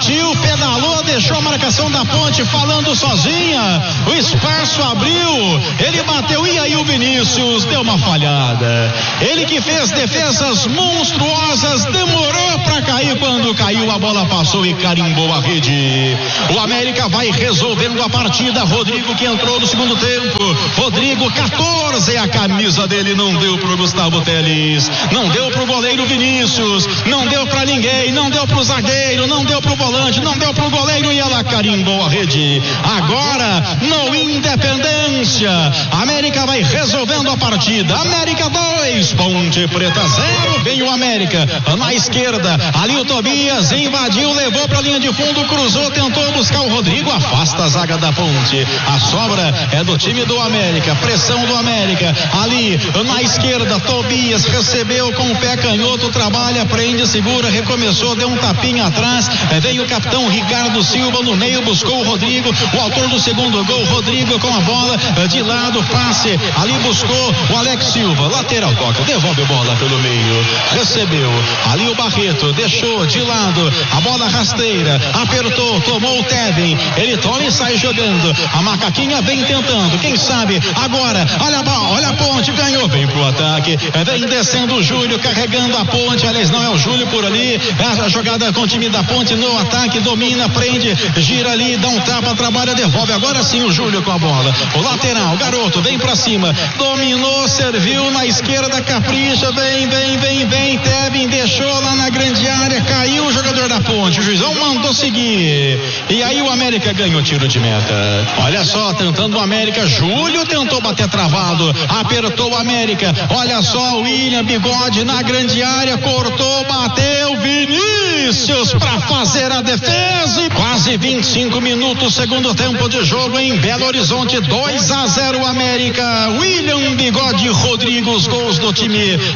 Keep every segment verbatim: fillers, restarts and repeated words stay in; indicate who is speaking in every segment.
Speaker 1: Partiu, pedalou, deixou a marcação da Ponte falando sozinha. O espaço abriu. Ele bateu. E aí o Vinícius deu uma falhada. Ele que fez defesas monstruosas, demorou pra cair. Quando caiu, a bola passou e carimbou a rede. O América vai resolvendo a partida. Rodrigo que entrou no segundo tempo. Rodrigo, quatorze, a camisa dele não deu pro Gustavo Teles. Não deu pro goleiro Vinícius. Não deu pra ninguém. Não deu pro zagueiro. Não deu pro volante. Não deu pro goleiro e ela carimbou a rede. Agora, no Independência, América vai resolvendo a partida. América dois, Ponte Preta zero. Vem o América na esquerda. Ali o Tobias invadiu, levou pra linha de fundo, cruzou, tentou buscar o Rodrigo, afasta a zaga da Ponte. A sobra é do time do América. Pressão do América. Ali na esquerda, Tobias recebeu com o pé canhoto, trabalha, prende, segura, recomeçou, deu um tapinha atrás. Veio o capitão Ricardo Silva no meio, buscou o Rodrigo, o autor do segundo gol. Rodrigo com a bola de lado, passe, ali buscou o Alex Silva, lateral, toca, devolve a bola pelo meio, recebeu, ali o Barreto, deixou de lado, a bola rasteira, apertou, tomou o Tevin, ele toma e sai jogando, a macaquinha vem tentando, quem sabe, agora, olha a bola, olha a Ponte, ganhou, vem pro ataque, vem descendo o Júlio, carregando a Ponte, aliás, não é o Júlio por ali, é a jogada com o time da Ponte no ataque, domina, prende, gira ali, dá um tapa, trabalha, devolve, agora sim o Júlio com a bola, o lateral, o garoto, vem pra cima, dominou, serviu na esquerda, capricha, vem, vem, vem, vem, Tevin deixou lá na grande área, caiu o jogador da Ponte, o juizão mandou seguir, e aí o América ganhou tiro de meta. Olha só, tentando o América, Júlio tentou bater travado, apertou o América, olha só, o William Bigode na grande área, cortou, bateu, Vinícius pra fazer a defesa, quase vinte e cinco minutos, segundo tempo de jogo em Belo Horizonte, dois a zero América. William Bigode, Rodrigo, os gols do time uh,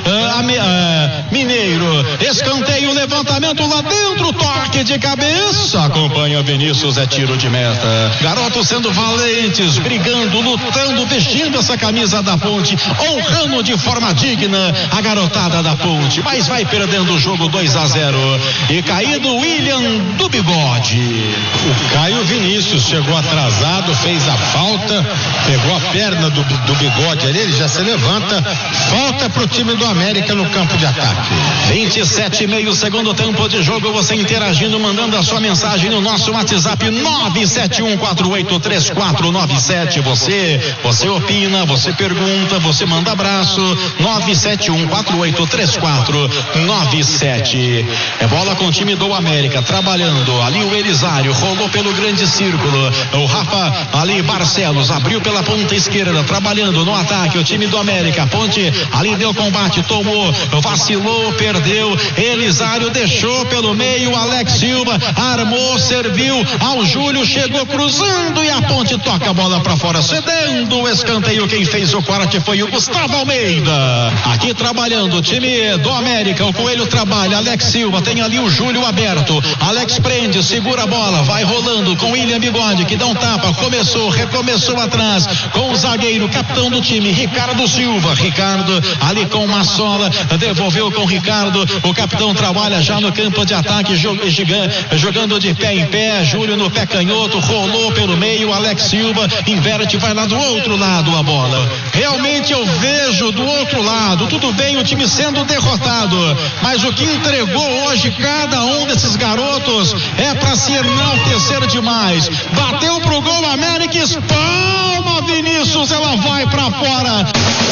Speaker 1: uh, mineiro. Escanteio, levantamento lá dentro, toque de cabeça, acompanha Vinícius, é tiro de meta. Garotos sendo valentes, brigando, lutando, vestindo essa camisa da Ponte, honrando de forma digna a garotada da Ponte, mas vai perdendo o jogo dois a zero. E caído William do Bigode.
Speaker 2: O Caio Vinícius chegou atrasado, fez a falta, pegou a perna do, do Bigode ali, ele já se levanta, falta pro time do América no campo de ataque.
Speaker 1: vinte e sete e meio, segundo tempo de jogo, você interagindo, mandando a sua mensagem no nosso WhatsApp nove sete um quatro oito três quatro nove sete. Você, você opina, você pergunta, você manda abraço, nove sete um quatro oito três quatro nove sete. É bola com o time do América, trabalhando, ali o Elisário, rolou pelo grande círculo, o Rafa, ali Barcelos, abriu pela ponta esquerda, trabalhando no ataque, o time do América, Ponte, ali deu combate, tomou, vacilou, perdeu, Elisário deixou pelo meio, Alex Silva, armou, serviu ao Júlio, chegou cruzando e a Ponte toca a bola pra fora, cedendo o escanteio, quem fez o corte foi o Gustavo Almeida, aqui trabalhando, o time do América, o Coelho trabalha, Alex Silva, tem ali o Júlio aberto, Alex prende, segura a bola, vai rolando com William Bigode, que dá um tapa, começou, recomeçou atrás, com o zagueiro, capitão do time, Ricardo Silva, Ricardo ali com uma sola, devolveu com o Ricardo, o capitão trabalha já no campo de ataque, jogando de pé em pé, Júlio no pé canhoto, rolou pelo meio, Alex Silva, inverte, vai lá do outro lado a bola, realmente eu vejo do outro lado, tudo bem o time sendo derrotado, mas o que entregou hoje cada um desses garotos é para se enaltecer demais, bateu pro gol América, espalma Vinícius, ela vai pra fora.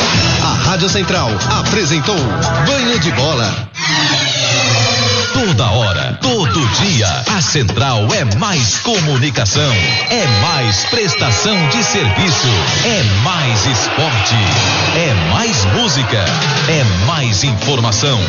Speaker 3: A Rádio Central apresentou Banho de Bola. Toda hora, todo dia, a Central é mais comunicação, é mais prestação de serviço, é mais esporte, é mais música, é mais informação.